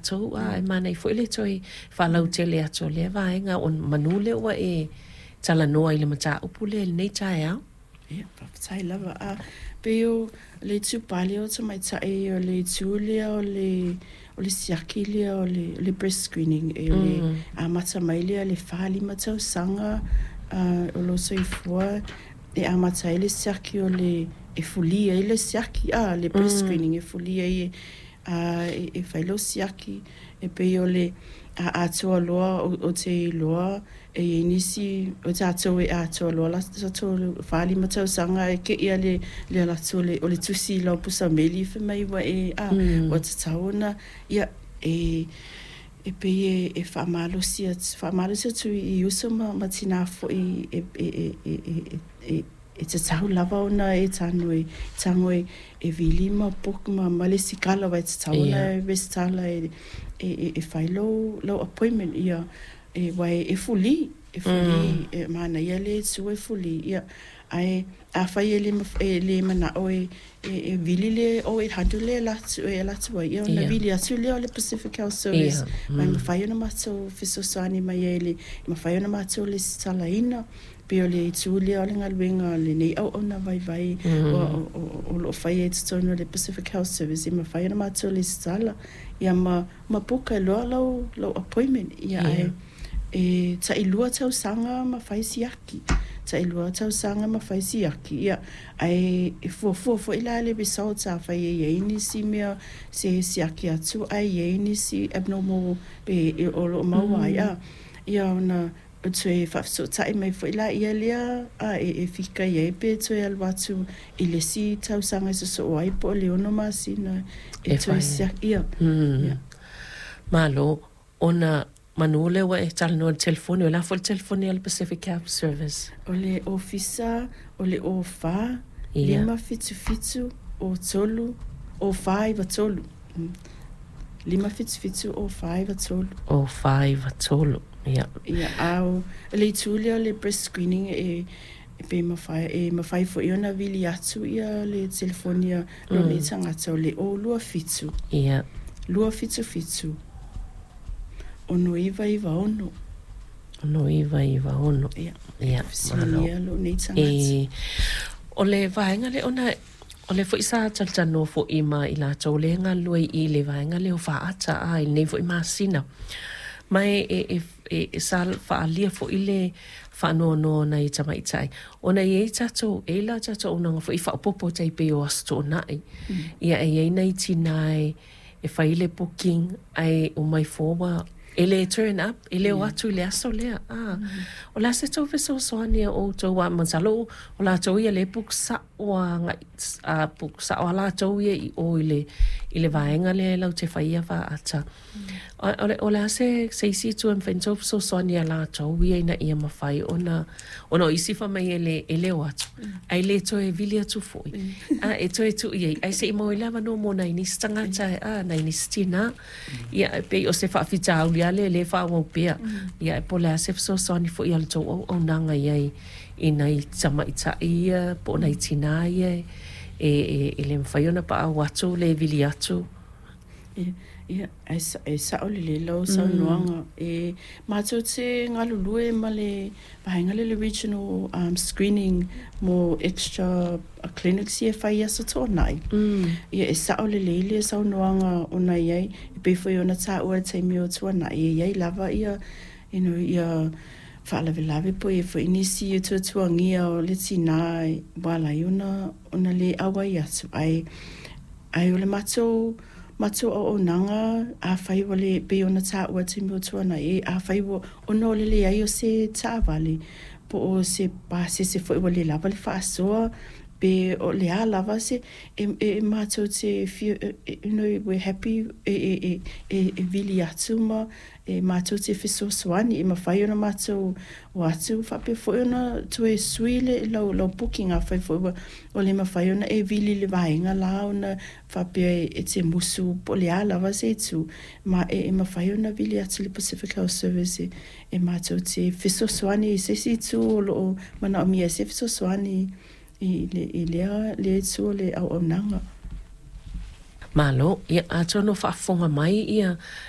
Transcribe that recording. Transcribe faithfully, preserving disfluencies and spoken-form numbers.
tau a e mana i fo ile toi fa lau te le ato le va nga on manule wa e tala noa ile mata upule nei tai au ia pa tai lava a pe o le tu pali o mai tai o le tu le o le o le siaki le o le le breast screening e le a mata mai le le fali mata sanga o lo so i fua e a mata le siaki o le e folia e le siaki a le breast screening e folia e a e fai lo siaki e pe o le a ato loa o te loa e inisi o te ato e ato loa la to fali mata sanga e ke ia le le la to le o le tusi lo pusa meli fe mai wa e a o te tauna ia e e pe e e fa malo sia fa malo sia tu i uso ma matina fo i e e e e e te tau lava ona e tanu e tango e e vilima pok ma male sikala vai te tau na e vestala e e e failo lo appointment ia e vai e fuli e fuli e mana ia le su e fuli ia ai a fai ele e le mana o e e vili le o e handle la tu e la tu ia na vili a tu le Pacific Health Service mai ma fai ona mato fiso sani mai ele ma fai ona mato le sala ina pe o le tu le o le ngalwenga le nei au ona vai vai o o lo fai e tonu le Pacific Health Service ma fai ona mato le sala ia ma ma puka lo lo lo appointment ia e e ta ilua tau sanga ma fai siaki ta ilua tau sanga ma fai siaki ia ai e fo fo fo ila le bisau ta fai e ini si mea se siaki atu ai e ini si abnormal pe o lo mau ia ia ona o tue whafso tai mai fo ila ia lea a e e fika ia pe tue alwatu i le si tau sanga so so ai po le ono masina e tue siaki ia malo ona manule wa e tal no telefone la fo telefone al Pacific Health Service o le ofisa o le ofa lima fitu fitu o tolu o five a tolu lima fitu fitu o five a tolu o five a tolu ia ia au le tulia le breast screening e pe ma fai e ma fai fo iona vili atu ia le telefonia lo le tangata le o lua fitu ia lua fitu fitu ono iva iva ono ono iva iva ono ia ia ia lo nei tangata e o le vaenga le ona o le fo isa taltano fo ima ila tolenga lui i le vaenga le o fa ata ai nei fo ima sina mai e e e sal fa alia fo ile fa no no na i tama itai ona ye tato e la tato ona fo i fa popo tai pe o asto nai ia e nei tinai e fa ile booking ai o mai forwa ele turn up ele yeah. watu le aso le ah o la se to so so ni o to wa mansalo o la to ia le book sa o nga a book sa o la to ia o ile ile vaenga le la te faia fa ata o le o la se se si tu en fento so so ni la to ia na ia ma fai ona ona isi fa mai ele ele watu ai le to e vilia tu foi a e to e tu ia ai se mo ile va no mo na ni stanga ta a na ni stina ia pe o se fa fita le le fa mo pia ia po la se so so ni fo ia to o nanga ia i nei tama ita ia po nei tina ia e e le mfaiona pa watu le viliatu ia esa esa o le lo so noanga e mato te ngalulu e male pahinga le regional um screening mo extra clinics e fai asa to nai ia esa o le le so noanga ona ia pe foi ona ta o te mio to nai ia lava ia you know ia fala velave po e foi inisi to to ngia o le tinai wala yona ona le awa ia ai ai o le mato mato o nanga a fai wale pe ona ta o te mio to nai a fai wo ona le le ai o se ta vale po o se pa se se foi wale lava le fa so pe o le a lava se e, e mato te you know we're happy e e e e vili atuma e mato te fiso swani e mafai ona mato o atu fa pe foi ona to e suile lo lo booking a fai foi o le mafai ona e vili le vainga la ona fa pe e te musu po le a lava se tu ma e, e mafai ona vili atu le Pacific Health Service e mato te fiso swani se si tu lo mana mi se fiso swani i le i le le so le au nanga malo ia atono fa fonga mai ia